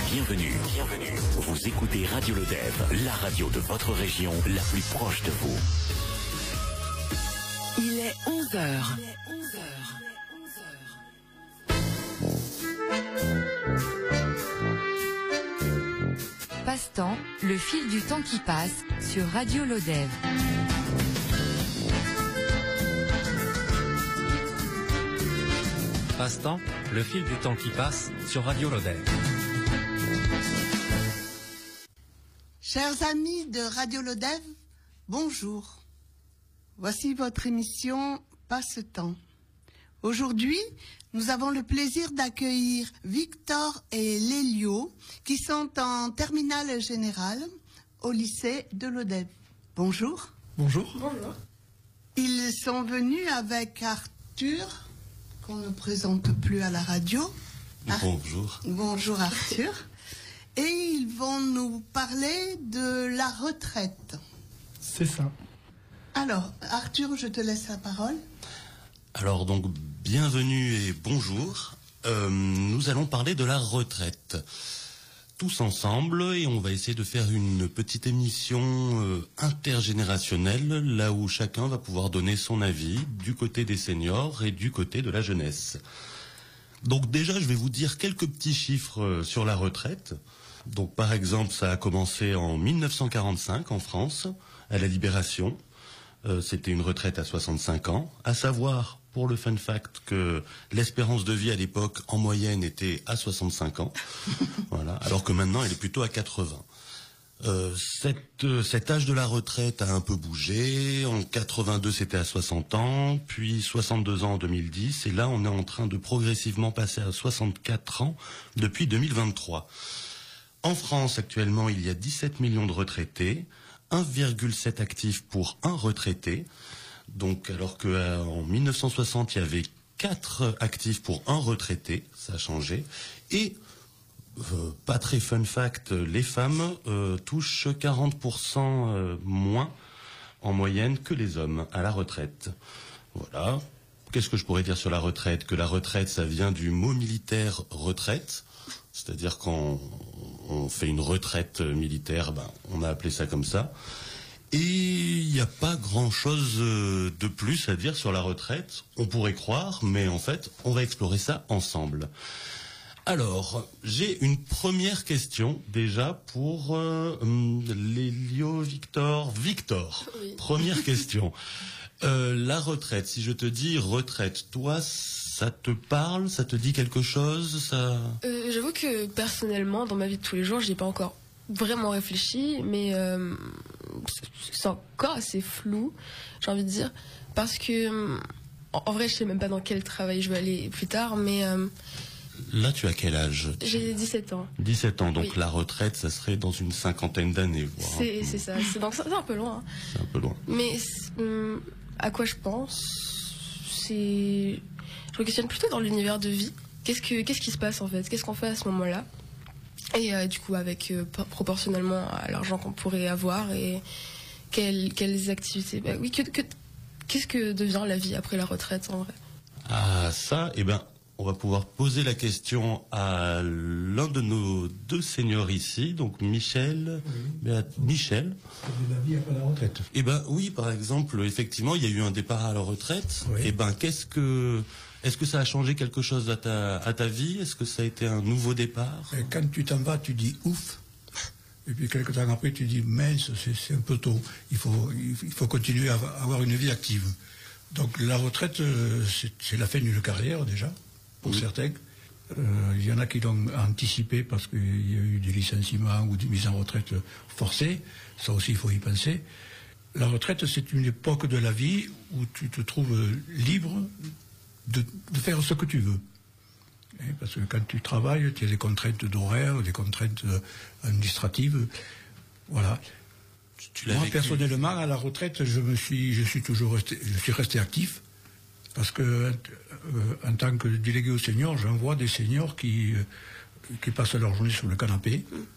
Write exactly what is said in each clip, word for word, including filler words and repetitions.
Bienvenue, bienvenue. Vous écoutez Radio Lodève, la radio de votre région, la plus proche de vous. Il est onze heures. Passe-temps, le fil du temps qui passe sur Radio Lodève. Passe-temps, le fil du temps qui passe sur Radio Lodève. Chers amis de Radio Lodève, bonjour. Voici votre émission Passe-temps. Aujourd'hui, nous avons le plaisir d'accueillir Victor et Lélio, qui sont en terminale générale au lycée de Lodève. Bonjour. Bonjour. Bonjour. Ils sont venus avec Arthur, qu'on ne présente plus à la radio. Bonjour. Ar- Bonjour Arthur. Et ils vont nous parler de la retraite. C'est ça. Alors, Arthur, je te laisse la parole. Alors donc, bienvenue et bonjour. Euh, nous allons parler de la retraite. Tous ensemble, et on va essayer de faire une petite émission euh, intergénérationnelle, là où chacun va pouvoir donner son avis, du côté des seniors et du côté de la jeunesse. Donc déjà, je vais vous dire quelques petits chiffres sur la retraite. Donc par exemple, ça a commencé en mille neuf cent quarante-cinq en France, à la Libération. Euh, c'était une retraite à soixante-cinq ans. À savoir, pour le fun fact, que l'espérance de vie à l'époque, en moyenne, était à soixante-cinq ans. Voilà. Alors que maintenant, elle est plutôt à quatre-vingts. Euh, cette, euh, cet âge de la retraite a un peu bougé. En quatre-vingt-deux, c'était à soixante ans, puis soixante-deux ans en deux mille dix, et là, on est en train de progressivement passer à soixante-quatre ans depuis deux mille vingt-trois. En France, actuellement, il y a dix-sept millions de retraités, un virgule sept actifs pour un retraité. Donc, alors que euh, en mille neuf cent soixante, il y avait quatre actifs pour un retraité, ça a changé. Et Euh, pas très fun fact, les femmes euh, touchent quarante pour cent euh, moins en moyenne que les hommes à la retraite. Voilà. Qu'est-ce que je pourrais dire sur la retraite? Que la retraite, ça vient du mot militaire retraite. C'est-à-dire quand on fait une retraite militaire, ben, on a appelé ça comme ça. Et il n'y a pas grand-chose de plus à dire sur la retraite. On pourrait croire, mais en fait, on va explorer ça ensemble. Alors, j'ai une première question déjà pour euh, Lélio, Victor. Victor, oui. Première question. Euh, la retraite, si je te dis retraite, toi, ça te parle? Ça te dit quelque chose? ça... euh, J'avoue que personnellement, dans ma vie de tous les jours, j'y ai pas encore vraiment réfléchi, mais euh, c'est encore assez flou, j'ai envie de dire, parce que en, en vrai, je sais même pas dans quel travail je vais aller plus tard, mais... Euh, Là, tu as quel âge? J'ai dix-sept ans. dix-sept ans, donc oui. La retraite, ça serait dans une cinquantaine d'années. Voire. C'est, c'est ça, c'est, donc, c'est un peu loin. C'est un peu loin. Mais hum, à quoi je pense, c'est... Je me questionne plutôt dans l'univers de vie. Qu'est-ce, que, qu'est-ce qui se passe en fait? Qu'est-ce qu'on fait à ce moment-là? Et euh, du coup, avec euh, proportionnellement à l'argent qu'on pourrait avoir et quelles, quelles activités... Bah, oui, que, que, qu'est-ce que devient la vie après la retraite en vrai? Ah, ça, eh ben... On va pouvoir poser la question à l'un de nos deux seniors ici, donc Michel. Oui. Michel. La vie après la retraite. Eh ben oui, par exemple, effectivement, il y a eu un départ à la retraite. Oui. Eh ben, qu'est-ce que, est-ce que ça a changé quelque chose à ta, à ta vie? Est-ce que ça a été un nouveau départ? Et quand tu t'en vas, tu dis ouf. Et puis quelques temps après, tu dis mince, c'est, c'est un peu tôt. Il faut, il faut continuer à avoir une vie active. Donc la retraite, c'est, c'est la fin d'une carrière déjà. Pour oui. certains, euh, il y en a qui l'ont anticipé parce qu'il y a eu des licenciements ou des mises en retraite forcées. Ça aussi, il faut y penser. La retraite, c'est une époque de la vie où tu te trouves libre de, de faire ce que tu veux. Et parce que quand tu travailles, tu as des contraintes d'horaire, des contraintes administratives. Voilà. Tu Moi, vécu. personnellement, à la retraite, je me suis, je suis toujours resté, je suis resté actif. Parce que, euh, en tant que délégué aux seniors, j'en vois des seniors qui, euh, qui passent leur journée sur le canapé,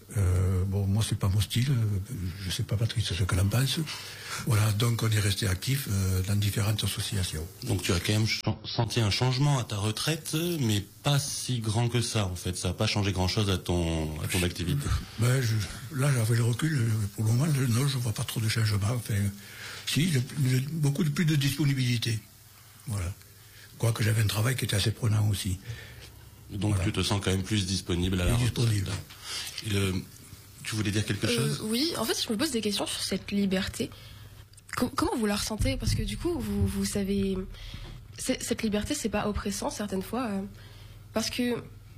Euh, bon, moi, c'est pas mon style. Je sais pas, Patrice, ce qu'elle en pense. Voilà, donc on est resté actif euh, dans différentes associations. Donc tu as quand même ch- senti un changement à ta retraite, mais pas si grand que ça, en fait. Ça n'a pas changé grand-chose à ton, à ton activité. Ben, je, là, avec le recul, pour le moment, non, je vois pas trop de changement. Enfin, si, le, le, beaucoup de plus de disponibilité. Voilà. Quoique j'avais un travail qui était assez prenant aussi. Donc voilà. Tu te sens quand même plus disponible à la plus retraite. Disponible. Et le, tu voulais dire quelque euh, chose ? Oui, en fait, je me pose des questions sur cette liberté. Com- comment vous la ressentez ? Parce que du coup, vous, vous savez, c'est, cette liberté, c'est pas oppressant certaines fois. Euh, parce que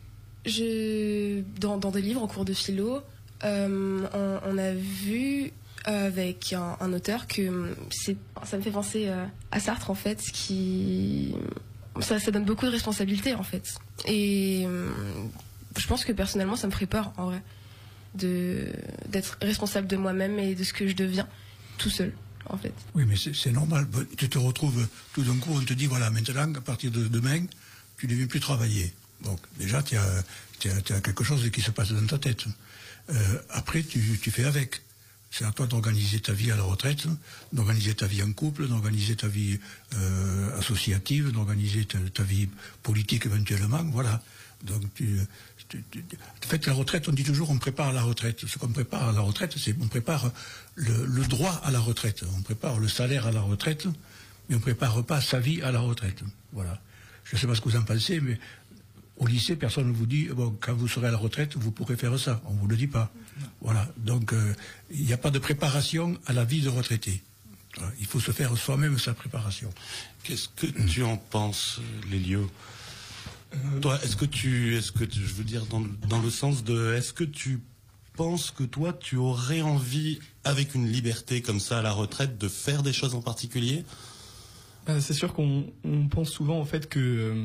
je, dans, dans des livres en cours de philo, euh, on, on a vu avec un, un auteur que c'est, ça me fait penser euh, à Sartre en fait, qui ça, ça donne beaucoup de responsabilités en fait. Et euh, je pense que personnellement, ça me ferait peur en vrai de d'être responsable de moi-même et de ce que je deviens tout seul. En fait. Oui, mais c'est, c'est normal. Tu te retrouves tout d'un coup, on te dit voilà, maintenant, à partir de demain, tu ne viens plus travailler. Donc, déjà, tu as, tu as, tu as quelque chose qui se passe dans ta tête. Euh, après, tu, tu fais avec. C'est à toi d'organiser ta vie à la retraite, d'organiser ta vie en couple, d'organiser ta vie euh, associative, d'organiser ta, ta vie politique éventuellement. Voilà. Donc, tu, tu, tu, en fait, la retraite, on dit toujours on prépare la retraite. Ce qu'on prépare à la retraite, c'est on prépare le, le droit à la retraite. On prépare le salaire à la retraite, mais on ne prépare pas sa vie à la retraite. Voilà. Je ne sais pas ce que vous en pensez, mais au lycée, personne ne vous dit bon, quand vous serez à la retraite, vous pourrez faire ça. On ne vous le dit pas. Voilà. Donc, euh, il n'y a pas de préparation à la vie de retraité. Voilà. Il faut se faire soi-même sa préparation. Qu'est-ce que tu en penses, Lélio ? Euh, toi, est-ce que tu, est-ce que tu, je veux dire dans, dans le sens de, est-ce que tu penses que toi, tu aurais envie, avec une liberté comme ça à la retraite, de faire des choses en particulier ? euh, C'est sûr qu'on on pense souvent en fait que euh,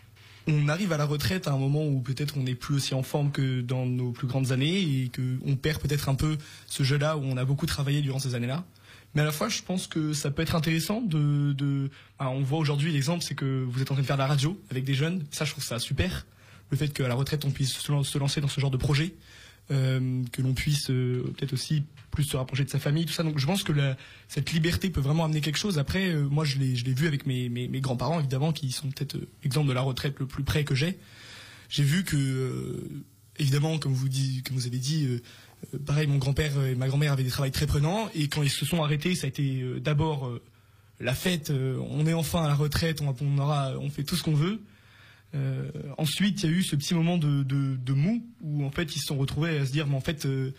on arrive à la retraite à un moment où peut-être on n'est plus aussi en forme que dans nos plus grandes années et que on perd peut-être un peu ce jeu-là où on a beaucoup travaillé durant ces années-là. Mais à la fois, je pense que ça peut être intéressant de... de... Alors, on voit aujourd'hui, l'exemple, c'est que vous êtes en train de faire de la radio avec des jeunes. Ça, je trouve ça super. Le fait qu'à la retraite, on puisse se lancer dans ce genre de projet, euh, que l'on puisse euh, peut-être aussi plus se rapprocher de sa famille, tout ça. Donc, je pense que la, cette liberté peut vraiment amener quelque chose. Après, euh, moi, je l'ai, je l'ai vu avec mes, mes, mes grands-parents, évidemment, qui sont peut-être euh, exemple de la retraite le plus près que j'ai. J'ai vu que, euh, évidemment, comme vous, dit, comme vous avez dit... Euh, Euh, pareil, mon grand-père et ma grand-mère avaient des travails très prenants et quand ils se sont arrêtés, ça a été euh, d'abord euh, la fête. Euh, on est enfin à la retraite, on, on aura, on fait tout ce qu'on veut. Euh, ensuite, il y a eu ce petit moment de, de, de mou où en fait ils se sont retrouvés à se dire, mais en fait, euh,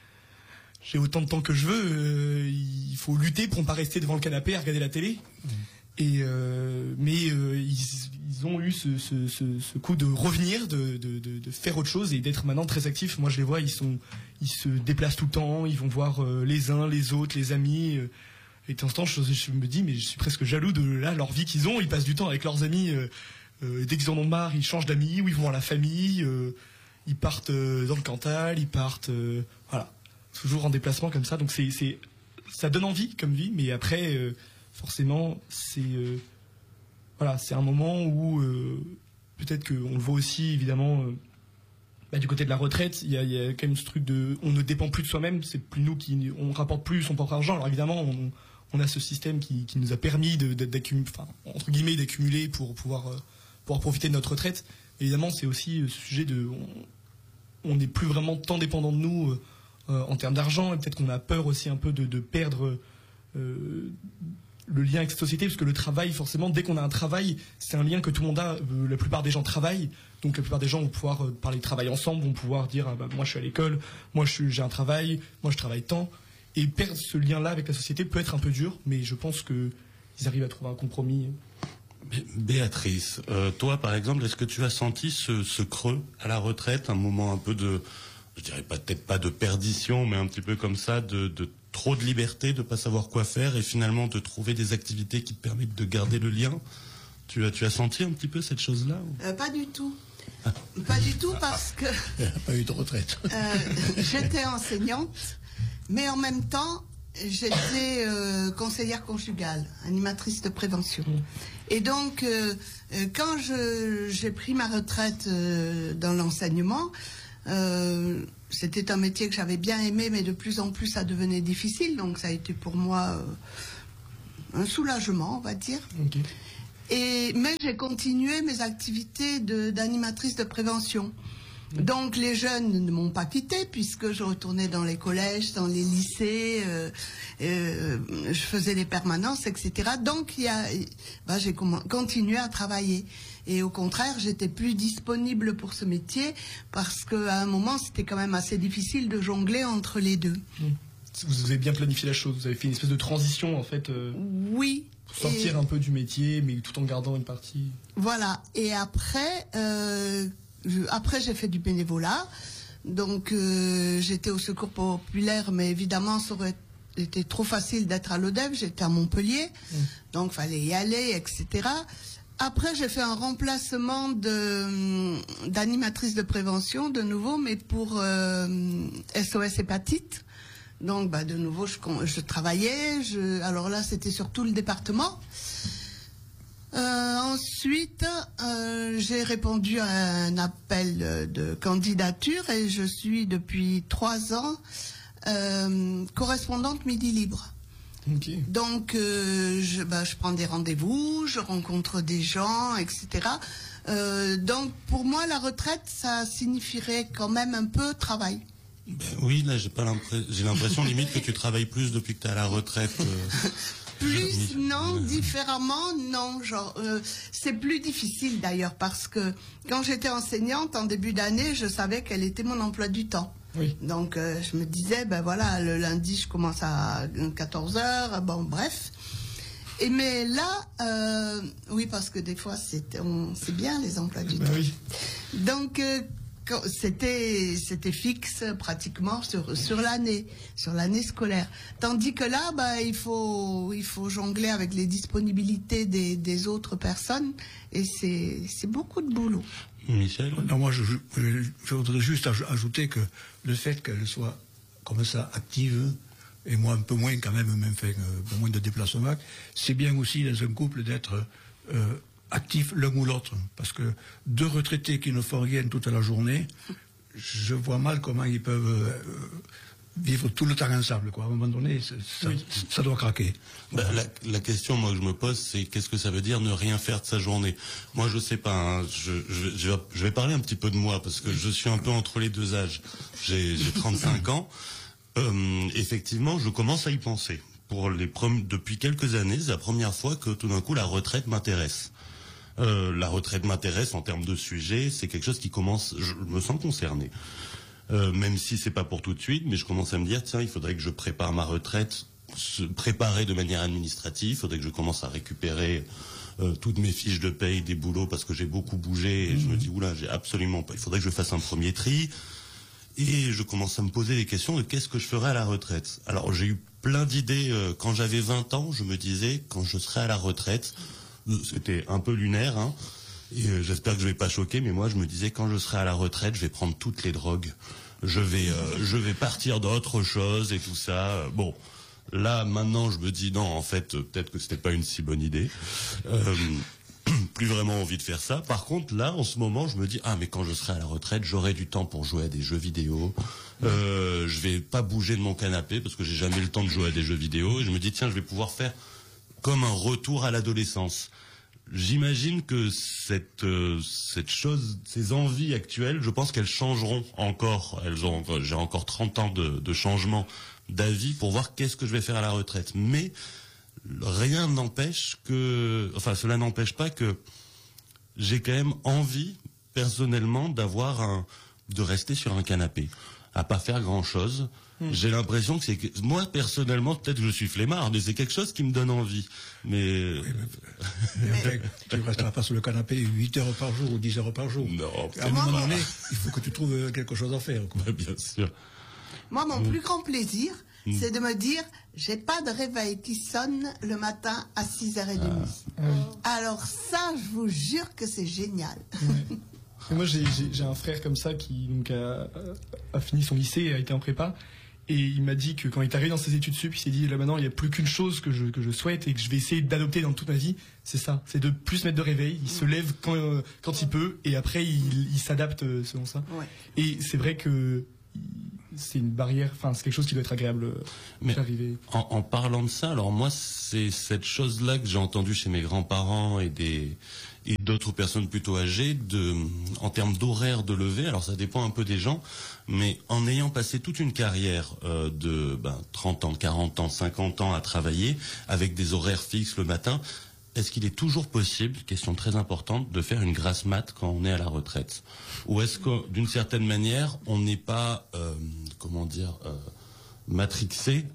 j'ai autant de temps que je veux. Euh, il faut lutter pour ne pas rester devant le canapé à regarder la télé. Mmh. Et euh, mais euh, ils, ils ont eu ce, ce, ce, ce coup de revenir, de, de, de, de faire autre chose et d'être maintenant très actifs. Moi, je les vois, ils sont, ils se déplacent tout le temps, ils vont voir euh, les uns, les autres, les amis. Euh, et de temps en temps, je, je me dis, mais je suis presque jaloux de là leur vie qu'ils ont. Ils passent du temps avec leurs amis. Euh, euh, dès qu'ils en ont marre, ils changent d'amis ou ils vont à la famille. Euh, ils partent euh, dans le Cantal, ils partent, euh, voilà, toujours en déplacement comme ça. Donc c'est, c'est, ça donne envie comme vie, mais après. Euh, Forcément, c'est euh, voilà, c'est un moment où euh, peut-être qu'on le voit aussi évidemment euh, bah, du côté de la retraite, il y a, y a quand même ce truc de, on ne dépend plus de soi-même, c'est plus nous qui, on rapporte plus son propre argent. Alors évidemment, on, on a ce système qui, qui nous a permis de, d'accumuler, enfin entre guillemets d'accumuler pour pouvoir euh, pouvoir profiter de notre retraite. Évidemment, c'est aussi ce sujet de, on n'est plus vraiment tant dépendant de nous euh, en termes d'argent et peut-être qu'on a peur aussi un peu de, de perdre. Euh, le lien avec cette société, parce que le travail, forcément, dès qu'on a un travail, c'est un lien que tout le monde a. Euh, la plupart des gens travaillent, donc la plupart des gens vont pouvoir euh, parler de travail ensemble, vont pouvoir dire ah, bah, moi je suis à l'école, moi je suis, j'ai un travail, moi je travaille tant. Et perdre ce lien-là avec la société peut être un peu dur, mais je pense qu'ils arrivent à trouver un compromis. Béatrice, euh, toi par exemple, est-ce que tu as senti ce, ce creux à la retraite, un moment un peu de, je dirais pas, peut-être pas de perdition, mais un petit peu comme ça, de, de trop de liberté, de pas savoir quoi faire et finalement de trouver des activités qui te permettent de garder le lien. Tu as, tu as senti un petit peu cette chose-là ou... euh, Pas du tout. Ah. Pas du tout parce que... Il n'y a pas eu de retraite. euh, j'étais enseignante, mais en même temps, j'étais euh, conseillère conjugale, animatrice de prévention. Mmh. Et donc, euh, quand je, j'ai pris ma retraite euh, dans l'enseignement, Euh, c'était un métier que j'avais bien aimé, mais de plus en plus ça devenait difficile, donc ça a été pour moi euh, un soulagement, on va dire. Okay. Et, mais j'ai continué mes activités de, d'animatrice de prévention. Donc les jeunes ne m'ont pas quittée puisque je retournais dans les collèges, dans les lycées, euh, euh, je faisais des permanences, et cetera. Donc il y a, bah, j'ai continué à travailler. Et au contraire, j'étais plus disponible pour ce métier parce qu'à un moment, c'était quand même assez difficile de jongler entre les deux. Vous avez bien planifié la chose, vous avez fait une espèce de transition en fait. Euh, oui. Pour sortir et... un peu du métier, mais tout en gardant une partie. Voilà. Et après... Euh, Je, après, j'ai fait du bénévolat. Donc, euh, j'étais au Secours populaire, mais évidemment, ça aurait été trop facile d'être à l'Odève. J'étais à Montpellier, mmh. donc fallait y aller, et cetera. Après, j'ai fait un remplacement de, d'animatrice de prévention, de nouveau, mais pour euh, S O S hépatite. Donc, bah, de nouveau, je, je travaillais. Je, alors là, c'était sur tout le département. Euh, ensuite, euh, j'ai répondu à un appel de candidature et je suis depuis trois ans euh, correspondante Midi Libre. Okay. Donc, euh, je, bah, je prends des rendez-vous, je rencontre des gens, et cetera. Euh, donc, pour moi, la retraite, ça signifierait quand même un peu travail. Ben oui, là, j'ai pas l'impression, j'ai l'impression limite que tu travailles plus depuis que tu es à la retraite. Euh... Plus, non, différemment, non. Genre, euh, c'est plus difficile d'ailleurs parce que quand j'étais enseignante en début d'année, je savais quel était mon emploi du temps. Oui. Donc, euh, je me disais, ben voilà, le lundi, je commence à quatorze heures, bon, bref. Et mais là, euh, oui, parce que des fois, c'est, on, c'est bien les emplois du ben temps. Oui. Donc, euh, C'était, c'était fixe pratiquement sur, sur l'année, sur l'année scolaire. Tandis que là, bah, il faut, il faut jongler avec les disponibilités des, des autres personnes et c'est, c'est beaucoup de boulot. Michel? Non, moi, je, je, je voudrais juste ajouter que le fait qu'elle soit comme ça active, et moi un peu moins quand même, même fait un peu moins de déplacement, c'est bien aussi dans un couple d'être euh, actifs l'un ou l'autre, parce que deux retraités qui ne font rien toute la journée, je vois mal comment ils peuvent euh, vivre tout le temps ensemble, quoi. À un moment donné, ça, oui. ça doit craquer. Bah, la, la question, moi, que je me pose, c'est qu'est-ce que ça veut dire ne rien faire de sa journée? Moi, je sais pas. Hein, je, je, je, je vais parler un petit peu de moi parce que je suis un peu entre les deux âges. J'ai, j'ai trente-cinq ans. Euh, effectivement, je commence à y penser. Pour les prom- depuis quelques années, c'est la première fois que tout d'un coup la retraite m'intéresse. Euh, la retraite m'intéresse en termes de sujet, c'est quelque chose qui commence, je me sens concerné. Euh, même si c'est pas pour tout de suite, mais je commence à me dire, tiens, il faudrait que je prépare ma retraite, se préparer de manière administrative, il faudrait que je commence à récupérer euh, toutes mes fiches de paye des boulots parce que j'ai beaucoup bougé et mmh. je me dis, oula, j'ai absolument pas, il faudrait que je fasse un premier tri. Et je commence à me poser des questions de qu'est-ce que je ferai à la retraite. Alors j'ai eu plein d'idées, euh, quand j'avais vingt ans, je me disais, quand je serai à la retraite, c'était un peu lunaire, hein, et euh, j'espère que je vais pas choquer, mais moi je me disais quand je serai à la retraite, je vais prendre toutes les drogues, je vais, euh, je vais partir dans autre chose et tout ça. Bon, là maintenant je me dis non, en fait peut-être que c'était pas une si bonne idée. Euh, plus vraiment envie de faire ça. Par contre, là, en ce moment, je me dis ah mais quand je serai à la retraite, j'aurai du temps pour jouer à des jeux vidéo. Euh, je vais pas bouger de mon canapé parce que j'ai jamais le temps de jouer à des jeux vidéo. Et je me dis tiens, je vais pouvoir faire comme un retour à l'adolescence. J'imagine que cette euh, cette chose, ces envies actuelles, je pense qu'elles changeront encore. Elles ont, j'ai encore trente ans de, de changement d'avis pour voir qu'est-ce que je vais faire à la retraite. Mais rien n'empêche que, enfin, cela n'empêche pas que j'ai quand même envie, personnellement, d'avoir un, de rester sur un canapé, à pas faire grand chose. Mmh. J'ai l'impression que c'est que, moi, personnellement, peut-être que je suis flemmard, mais c'est quelque chose qui me donne envie. Mais, oui, mais, mais tu ne resteras pas sur le canapé huit heures par jour ou dix heures par jour. Non. À un moment donné, il faut que tu trouves quelque chose à faire, quoi. Bien sûr. Moi, mon mmh. plus grand plaisir, mmh. c'est de me dire, j'ai pas de réveil qui sonne le matin à six heures trente. Ah. Alors ça, je vous jure que c'est génial. Ouais. Et moi, j'ai, j'ai, j'ai un frère comme ça qui donc a, a fini son lycée et a été en prépa. Et il m'a dit que quand il est arrivé dans ses études sup, il s'est dit là maintenant il n'y a plus qu'une chose que je, que je souhaite et que je vais essayer d'adopter dans toute ma vie, c'est ça, c'est de plus mettre de réveil. Il se lève quand, euh, quand il peut et après il, il s'adapte euh, selon ça. Ouais. Et c'est vrai que c'est une barrière, enfin c'est quelque chose qui doit être agréable euh, Mais d'arriver. En, en parlant de ça, alors moi c'est cette chose-là que j'ai entendue chez mes grands-parents et des et d'autres personnes plutôt âgées, de, en termes d'horaire de lever, alors ça dépend un peu des gens, mais en ayant passé toute une carrière euh, de ben, trente ans, quarante ans, cinquante ans à travailler, avec des horaires fixes le matin, est-ce qu'il est toujours possible, question très importante, de faire une grasse mat quand on est à la retraite? Ou est-ce que, d'une certaine manière, on n'est pas, euh, comment dire, euh, matrixé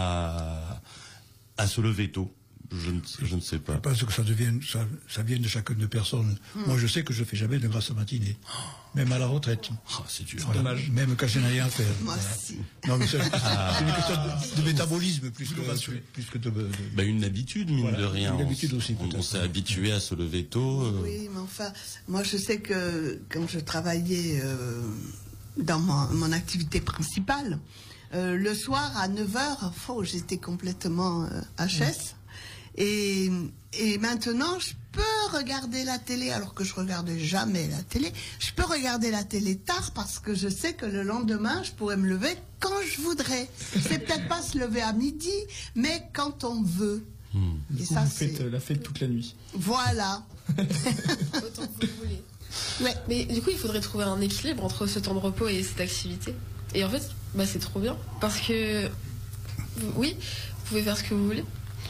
à, à se lever tôt? Je ne, je ne sais pas. Je pense que ça, devienne, ça, ça vient de chacune de personnes. Mmh. Moi, je sais que je ne fais jamais de grasse matinée, même à la retraite. Oh, c'est dur. Voilà. Dommage. Même quand je n'ai rien à faire. Moi voilà. aussi. Non, mais c'est ah. une question de, de métabolisme plus que, plus, plus que de... de... Ben, une habitude, mine voilà. de rien. Une habitude aussi, on, on s'est habitué à se lever tôt. Euh... Oui, mais enfin, moi, je sais que quand je travaillais euh, dans mon, mon activité principale, euh, le soir, à neuf heures, oh, j'étais complètement euh, H S. Mmh. Et, et maintenant, je peux regarder la télé, alors que je regardais jamais la télé. Je peux regarder la télé tard parce que je sais que le lendemain, je pourrais me lever quand je voudrais. C'est peut-être pas se lever à midi, mais quand on veut. Mmh. Et ça, vous faites la fête toute la nuit. Voilà. Autant que vous voulez. Ouais. Mais du coup, il faudrait trouver un équilibre entre ce temps de repos et cette activité. Et en fait, bah, c'est trop bien. Parce que, oui, vous pouvez faire ce que vous voulez.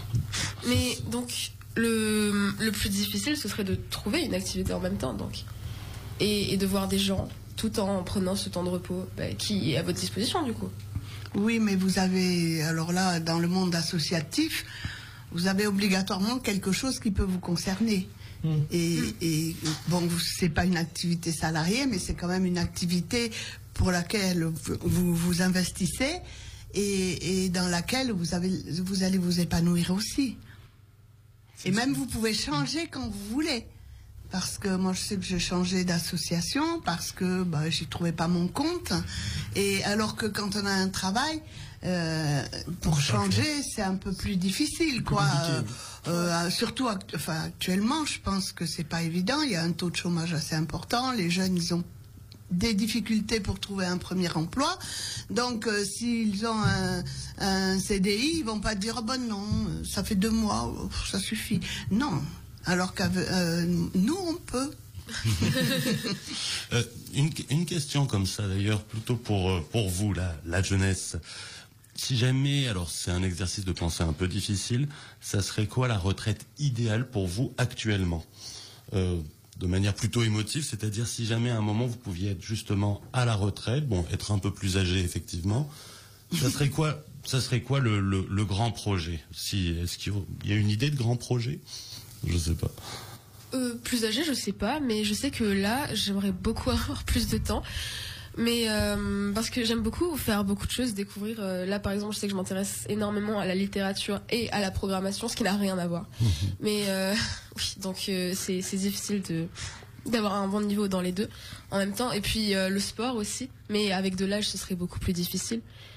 Mais donc, le, le plus difficile, ce serait de trouver une activité en même temps, donc. Et, et de voir des gens, tout en prenant ce temps de repos, bah, qui est à votre disposition, du coup. Oui, mais vous avez, alors là, dans le monde associatif, vous avez obligatoirement quelque chose qui peut vous concerner. Mmh. Et, mmh. et bon, c'est pas une activité salariée, mais c'est quand même une activité pour laquelle vous vous, vous investissez. Et, et dans laquelle vous, avez, vous allez vous épanouir aussi. Et même ça. Vous pouvez changer quand vous voulez. Parce que moi, je sais que j'ai changé d'association parce que bah, j'y trouvais pas mon compte. Et alors que quand on a un travail, euh, pour changer, c'est un peu plus difficile, quoi. Euh, euh, surtout, actu- enfin, actuellement, je pense que c'est pas évident. Il y a un taux de chômage assez important. Les jeunes, ils ont des difficultés pour trouver un premier emploi. Donc, euh, s'ils ont un, un C D I, ils vont pas dire oh, « ben non, ça fait deux mois, ça suffit ». Non, alors que euh, nous, on peut. euh, une, une question comme ça, d'ailleurs, plutôt pour, pour vous, la, la jeunesse. Si jamais, alors c'est un exercice de pensée un peu difficile, ça serait quoi la retraite idéale pour vous actuellement ? euh, de manière plutôt émotive, c'est-à-dire si jamais à un moment vous pouviez être justement à la retraite, bon, être un peu plus âgé effectivement, ça serait quoi, ça serait quoi le, le, le grand projet? Si, est-ce qu'il y a une idée de grand projet? Je sais pas. Euh, plus âgé, je sais pas, mais je sais que là, j'aimerais beaucoup avoir plus de temps. Mais euh, parce que j'aime beaucoup faire beaucoup de choses, découvrir. Euh, là, par exemple, je sais que je m'intéresse énormément à la littérature et à la programmation, ce qui n'a rien à voir. Mais euh, oui, donc euh, c'est c'est difficile de d'avoir un bon niveau dans les deux en même temps. Et puis euh, le sport aussi, mais avec de l'âge, ce serait beaucoup plus difficile.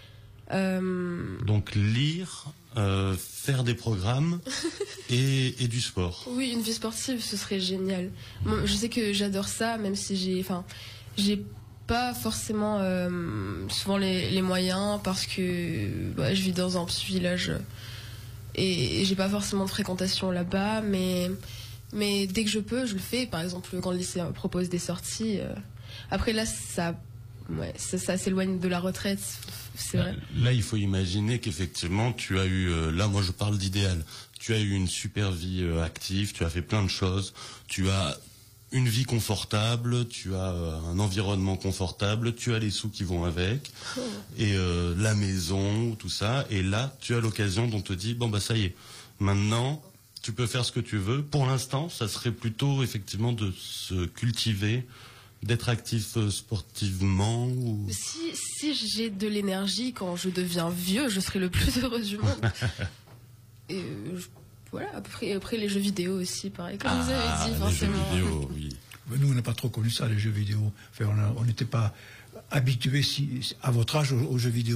Euh... Donc lire, euh, faire des programmes et, et du sport. Oui, une vie sportive, ce serait génial. Moi, je sais que j'adore ça, même si j'ai, enfin, j'ai pas forcément euh, souvent les, les moyens parce que bah, je vis dans un petit village et, et j'ai pas forcément de fréquentation là-bas, mais mais dès que je peux, je le fais. Par exemple, quand le lycée propose des sorties. Euh... Après là, ça, ouais, ça, ça s'éloigne de la retraite. C'est vrai. Là, il faut imaginer qu'effectivement, tu as eu, euh, là, moi, je parle d'idéal. Tu as eu une super vie euh, active, tu as fait plein de choses, tu as une vie confortable, tu as euh, un environnement confortable, tu as les sous qui vont avec, oh. et euh, la maison, tout ça. Et là, tu as l'occasion dont on te dit, bon, bah, ça y est, maintenant, tu peux faire ce que tu veux. Pour l'instant, ça serait plutôt, effectivement, de se cultiver, d'être actif euh, sportivement ou... Si, si j'ai de l'énergie quand je deviens vieux, je serai le plus heureux du monde. Et euh, je, voilà, après, après les jeux vidéo aussi, pareil, comme ah, vous avez dit, forcément. Les jeux vidéo, oui. Nous, on n'a pas trop connu ça, les jeux vidéo. Enfin, on n'était pas habitués si, à votre âge aux, aux jeux vidéo.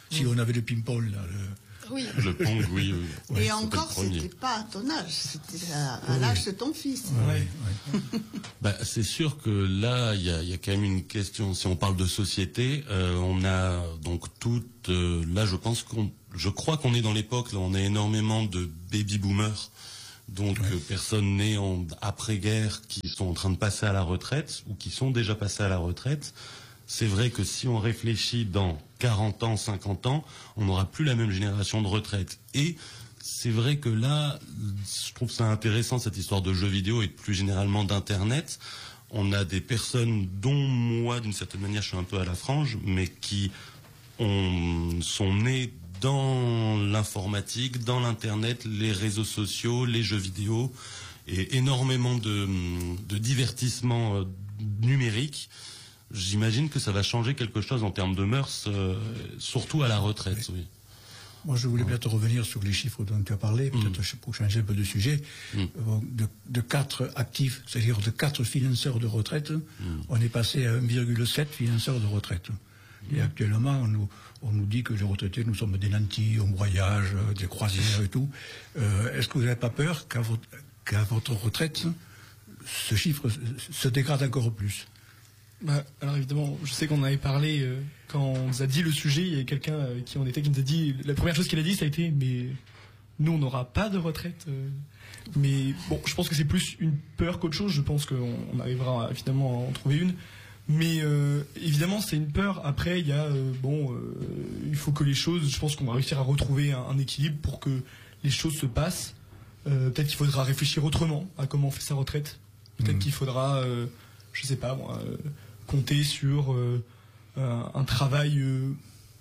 Si on avait le ping-pong, là, le... Oui. Le Pong, oui. oui. Et Ouais, encore, c'était le premier. c'était pas à ton âge, c'était à, à l'âge de ton fils. Ouais, ouais. Bah, c'est sûr que là, il y a, y a quand même une question. Si on parle de société, euh, on a donc toute. Euh, là, je pense qu'on, je crois qu'on est dans l'époque. Là, on a énormément de baby boomers, donc Ouais. euh, personnes nées en après-guerre qui sont en train de passer à la retraite ou qui sont déjà passées à la retraite. C'est vrai que si on réfléchit dans quarante ans, cinquante ans, on n'aura plus la même génération de retraite. Et c'est vrai que là, je trouve ça intéressant, cette histoire de jeux vidéo et plus généralement d'Internet. On a des personnes dont moi, d'une certaine manière, je suis un peu à la frange, mais qui ont, sont nées dans l'informatique, dans l'Internet, les réseaux sociaux, les jeux vidéo, et énormément de, de divertissement euh, numérique. J'imagine que ça va changer quelque chose en termes de mœurs, euh, surtout à la retraite. Oui. Moi, je voulais peut-être revenir sur les chiffres dont tu as parlé, peut-être Mm. pour changer un peu de sujet. Mm. Euh, de, de quatre actifs, c'est-à-dire de quatre financeurs de retraite, Mm. on est passé à un virgule sept financeurs de retraite. Et actuellement, on nous, on nous dit que les retraités, nous sommes des nantis, on voyage, euh, des croisières et tout. Euh, Est-ce que vous n'avez pas peur qu'à votre, qu'à votre retraite, ce chiffre se, se dégrade encore plus? Bah, alors évidemment, je sais qu'on en avait parlé euh, quand on nous a dit le sujet. Il y a quelqu'un euh, qui on était qui nous a dit, la première chose qu'il a dit, ça a été mais nous on n'aura pas de retraite. euh. Mais bon, je pense que c'est plus une peur qu'autre chose. Je pense qu'on on arrivera finalement à en trouver une. Mais euh, évidemment, c'est une peur. Après, il y a euh, bon, euh, il faut que les choses. Je pense qu'on va réussir à retrouver un, un équilibre pour que les choses se passent. Euh, peut-être qu'il faudra réfléchir autrement à comment on fait sa retraite. Peut-être Mmh. qu'il faudra, euh, je sais pas moi. Euh, compter sur euh, un, un travail euh,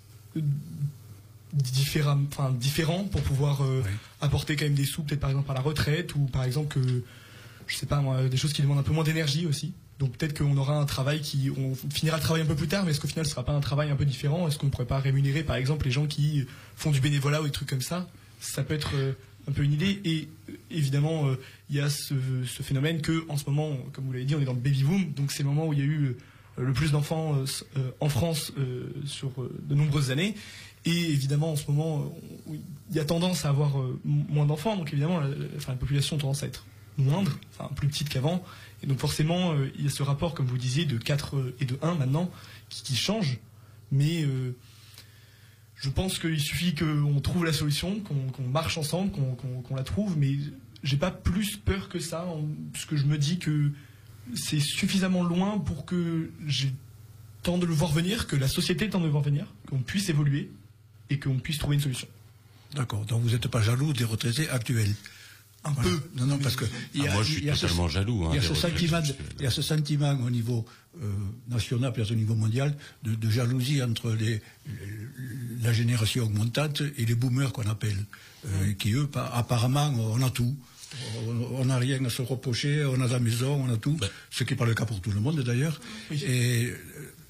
différent, enfin, différent pour pouvoir euh, Oui. apporter quand même des sous, peut-être par exemple à la retraite, ou par exemple que, je sais pas moi, des choses qui demandent un peu moins d'énergie aussi. Donc peut-être qu'on aura un travail qui, on finira le travail un peu plus tard, mais est-ce qu'au final ce sera pas un travail un peu différent? Est-ce qu'on ne pourrait pas rémunérer par exemple les gens qui font du bénévolat ou des trucs comme ça? Ça peut être euh, un peu une idée. Et euh, évidemment, euh, il y a ce, ce phénomène que en ce moment, comme vous l'avez dit, on est dans le baby boom, donc c'est le moment où il y a eu euh, le plus d'enfants euh, euh, en France euh, sur euh, de nombreuses années. Et évidemment, en ce moment, euh, il y a tendance à avoir euh, moins d'enfants, donc évidemment, la, la, enfin, la population a tendance à être moindre, enfin plus petite qu'avant. Et donc forcément, euh, il y a ce rapport, comme vous disiez, de quatre et de un maintenant, qui, qui change. Mais euh, je pense qu'il suffit qu'on trouve la solution, qu'on qu'on marche ensemble, qu'on qu'on, qu'on la trouve. Mais j'ai pas plus peur que ça, en, parce que je me dis que c'est suffisamment loin pour que j'ai tant de le voir venir, que la société tente de le voir venir, qu'on puisse évoluer et qu'on puisse trouver une solution. D'accord. Donc vous n'êtes pas jaloux des retraités actuels? Un Voilà. peu. Non, non, parce que il y a, Ah, moi, je suis il y a ce- totalement jaloux. Hein, Il y a des ce retraités sentiment, de- actuels. il y a ce sentiment au niveau euh, national, peut-être au niveau mondial, de, de jalousie entre les, la génération montante et les boomers qu'on appelle, euh, qui eux, pa- apparemment, on a tout. On n'a rien à se reprocher, on a la maison, on a tout, Ben. ce qui n'est pas le cas pour tout le monde d'ailleurs. Oui. Et euh,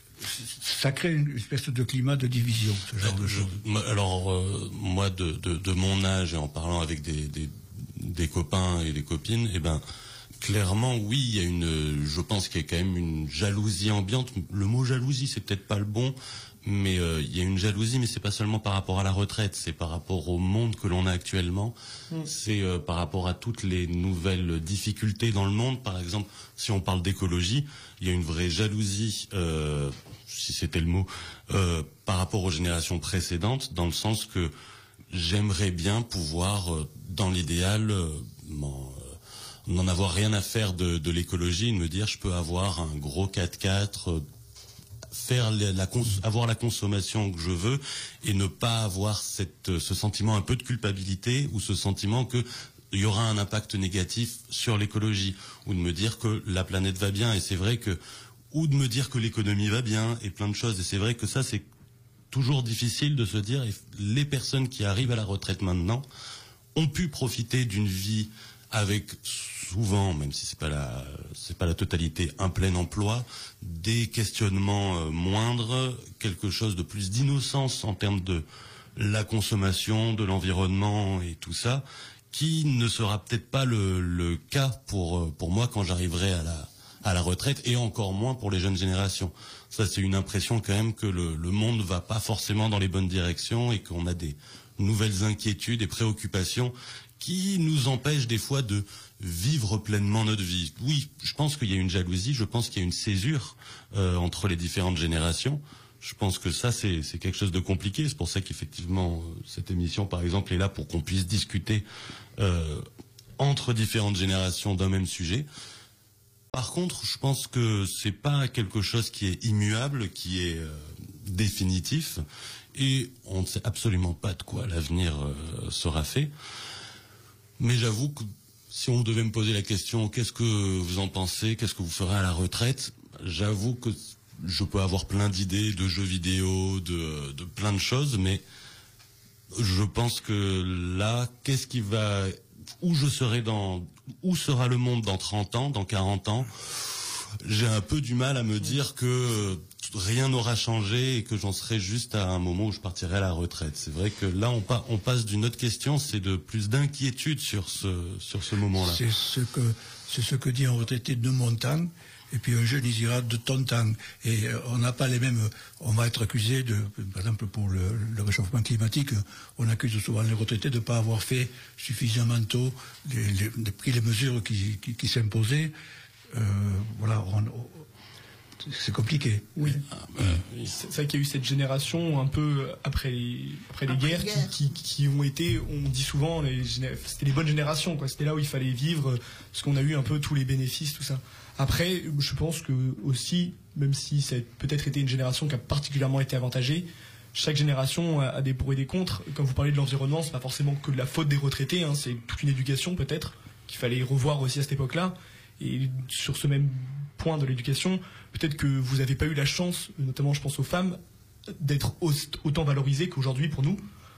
ça crée une espèce de climat de division, ce genre de Je- choses. moi, alors, euh, moi, de, de, de mon âge et en parlant avec des, des, des copains et des copines, eh ben, clairement, oui, il y a une, je pense qu'il y a quand même une jalousie ambiante. Le mot jalousie, c'est peut-être pas le bon, mais euh, il y a une jalousie, mais c'est pas seulement par rapport à la retraite, c'est par rapport au monde que l'on a actuellement. Mm. C'est euh, par rapport à toutes les nouvelles difficultés dans le monde. Par exemple, si on parle d'écologie, il y a une vraie jalousie, euh, si c'était le mot, euh, par rapport aux générations précédentes, dans le sens que j'aimerais bien pouvoir, euh, dans l'idéal, euh, m'en, euh, n'en avoir rien à faire de, de l'écologie et de me dire je peux avoir un gros quatre-quatre, euh, faire la, la cons- avoir la consommation que je veux et ne pas avoir cette, ce sentiment un peu de culpabilité ou ce sentiment que il y aura un impact négatif sur l'écologie, ou de me dire que la planète va bien, et c'est vrai que, ou de me dire que l'économie va bien, et plein de choses, et c'est vrai que ça c'est toujours difficile de se dire, et les personnes qui arrivent à la retraite maintenant ont pu profiter d'une vie avec souvent, même si c'est pas la, c'est pas la totalité, un plein emploi, des questionnements euh, moindres, quelque chose de plus d'innocence en termes de la consommation, de l'environnement et tout ça, qui ne sera peut-être pas le, le cas pour pour moi quand j'arriverai à la à la retraite, et encore moins pour les jeunes générations. Ça, c'est une impression quand même que le, le monde va pas forcément dans les bonnes directions et qu'on a des nouvelles inquiétudes et préoccupations qui nous empêchent des fois de vivre pleinement notre vie. Oui, je pense qu'il y a une jalousie, je pense qu'il y a une césure euh, entre les différentes générations. Je pense que ça, c'est, c'est quelque chose de compliqué. C'est pour ça qu'effectivement, cette émission, par exemple, est là pour qu'on puisse discuter euh, entre différentes générations d'un même sujet. Par contre, je pense que c'est pas quelque chose qui est immuable, qui est euh, définitif, et on ne sait absolument pas de quoi l'avenir euh, sera fait. Mais j'avoue que si on devait me poser la question, qu'est-ce que vous en pensez, qu'est-ce que vous ferez à la retraite, j'avoue que je peux avoir plein d'idées de jeux vidéo, de, de plein de choses, mais je pense que là, qu'est-ce qui va, où je serai dans, où sera le monde dans trente ans, dans quarante ans, j'ai un peu du mal à me dire que rien n'aura changé et que j'en serai juste à un moment où je partirai à la retraite. C'est vrai que là, on, pa- on passe d'une autre question, c'est de plus d'inquiétude sur ce, sur ce moment-là. C'est ce que, c'est ce que dit un retraité de mon temps. Et puis un jeune, il dira de ton temps. Et euh, on n'a pas les mêmes... On va être accusé de... Par exemple, pour le, le réchauffement climatique, on accuse souvent les retraités de ne pas avoir fait suffisamment tôt, les, les, les, pris les mesures qui, qui, qui s'imposaient. Euh, voilà, on, on, c'est compliqué. Oui. Euh, c'est vrai qu'il y a eu cette génération un peu après les, après les après guerres guerre. qui, qui, qui ont été, on dit souvent, les, c'était les bonnes générations, quoi. C'était là où il fallait vivre, parce qu'on a eu un peu tous les bénéfices, tout ça. Après, je pense que aussi, même si ça a peut-être été une génération qui a particulièrement été avantagée, chaque génération a, a des pour et des contre. Comme vous parlez de l'environnement, c'est pas forcément que de la faute des retraités, hein, c'est toute une éducation peut-être qu'il fallait revoir aussi à cette époque-là. Et sur ce même point de l'éducation, peut-être que vous n'avez pas eu la chance, notamment je pense aux femmes, d'être autant valorisées qu'aujourd'hui pour nous.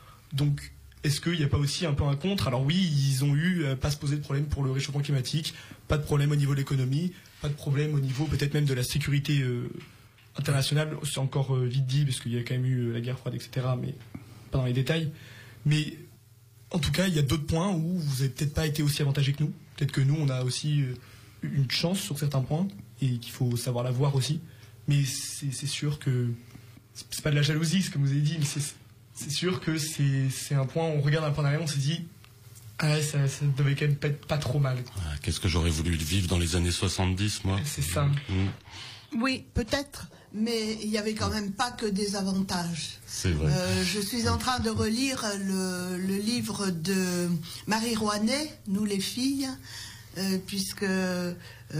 Donc, est-ce qu'il n'y a pas aussi un peu un contre? Alors oui, ils ont eu, euh, pas se poser de problème pour le réchauffement climatique, pas de problème au niveau de l'économie, pas de problème au niveau peut-être même de la sécurité euh, internationale, c'est encore euh, vite dit, parce qu'il y a quand même eu euh, la guerre froide, et cetera, mais pas dans les détails. Mais en tout cas, il y a d'autres points où vous n'avez peut-être pas été aussi avantagés que nous. Peut-être que nous, on a aussi euh, une chance sur certains points, et qu'il faut savoir la voir aussi. Mais c'est, c'est sûr que c'est pas de la jalousie, ce que vous avez dit, mais c'est, c'est sûr que c'est, c'est un point, on regarde un point derrière, on se dit ah ouais, ça, ça devait quand même pas être pas trop mal. Ah, qu'est-ce que j'aurais voulu vivre dans les années soixante-dix, moi. C'est ça. Mmh. Oui, peut-être, mais il n'y avait quand même pas que des avantages. C'est vrai. Euh, je suis en train de relire le, le livre de Marie Rouanet, Nous les filles, euh, puisque euh,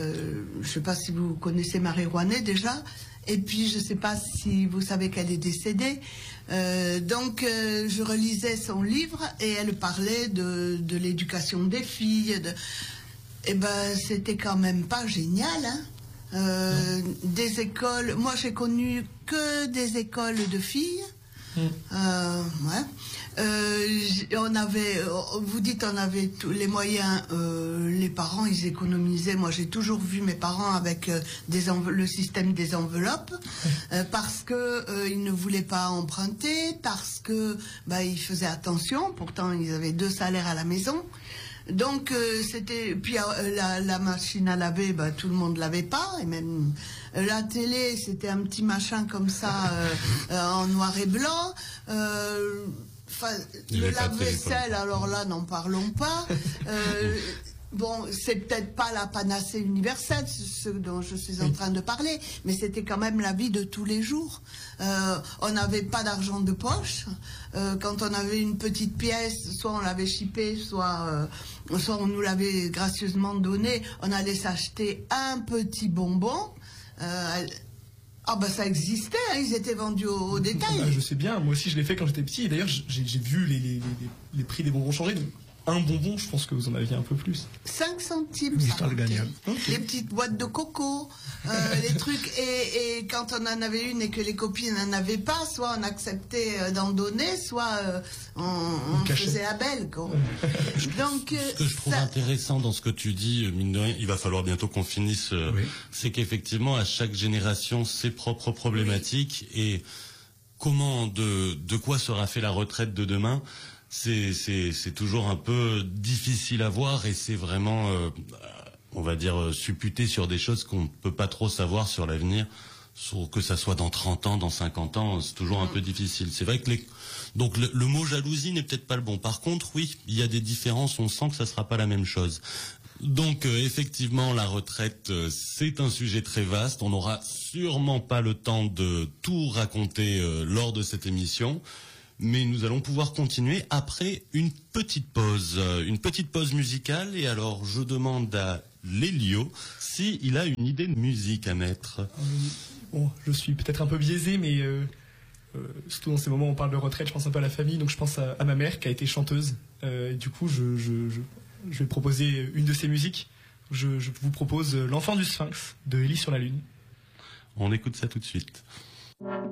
je ne sais pas si vous connaissez Marie Rouanet déjà, et puis je ne sais pas si vous savez qu'elle est décédée. Euh, donc euh, je relisais son livre et elle parlait de, de l'éducation des filles. De... Et ben c'était quand même pas génial, hein. Euh, des écoles, moi j'ai connu que des écoles de filles. Mm. Euh, ouais. euh, on avait, vous dites on avait tous les moyens, euh, les parents ils économisaient. Moi j'ai toujours vu mes parents avec euh, des le système des enveloppes, euh, parce que euh, ils ne voulaient pas emprunter, parce que bah ils faisaient attention. Pourtant ils avaient deux salaires à la maison. Donc euh, c'était puis euh, la, la machine à laver, bah, tout le monde l'avait pas, et même euh, la télé c'était un petit machin comme ça euh, euh, en noir et blanc. Euh, le lave-vaisselle, alors là n'en parlons pas. Euh, Bon, c'est peut-être pas la panacée universelle, ce dont je suis en train de parler, mais c'était quand même la vie de tous les jours. Euh, on n'avait pas d'argent de poche. Euh, quand on avait une petite pièce, soit on l'avait chippée, soit, euh, soit on nous l'avait gracieusement donnée. On allait s'acheter un petit bonbon. Euh, Ah ben ça existait, hein, ils étaient vendus au, au détail. Ah, je sais bien, moi aussi je l'ai fait quand j'étais petit. Et d'ailleurs j'ai, j'ai vu les, les, les, les prix des bonbons changer. Donc un bonbon, je pense que vous en aviez un peu plus. cinq centimes, ça. Okay. Les petites boîtes de coco, euh, les trucs. Et, et quand on en avait une et que les copines n'en avaient pas, soit on acceptait d'en donner, soit euh, on, on faisait la belle. Quoi. Donc, ce que je trouve ça... intéressant dans ce que tu dis, mine de rien, il va falloir bientôt qu'on finisse, euh, oui. c'est qu'effectivement, à chaque génération, ses propres problématiques, oui. Et comment, de, de quoi sera fait la retraite de demain, c'est, c'est, c'est toujours un peu difficile à voir, et c'est vraiment euh, on va dire, supputer sur des choses qu'on ne peut pas trop savoir sur l'avenir, sur, que ça soit dans trente ans, dans cinquante ans, c'est toujours un peu difficile. C'est vrai que les, donc le, le mot jalousie n'est peut-être pas le bon. Par contre, oui, il y a des différences, on sent que ça sera pas la même chose. Donc euh, effectivement, la retraite, euh, c'est un sujet très vaste. On n'aura sûrement pas le temps de tout raconter euh, lors de cette émission. Mais nous allons pouvoir continuer après une petite pause, euh, une petite pause musicale. Et alors, je demande à Lélio s'il a une idée de musique à mettre. Bon, je suis peut-être un peu biaisé, mais euh, euh, surtout dans ces moments où on parle de retraite, je pense un peu à la famille. Donc je pense à, à ma mère qui a été chanteuse. Euh, et du coup, je, je, je, je vais proposer une de ses musiques. Je, je vous propose L'Enfant du Sphinx de Élie sur la Lune. On écoute ça tout de suite.